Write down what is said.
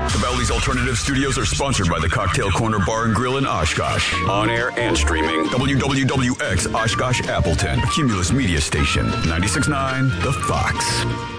The Bally's Alternative Studios are sponsored by the Cocktail Corner Bar and Grill in Oshkosh. On air and streaming. WWWX Oshkosh Appleton. A Cumulus Media Station. 96.9 The Fox.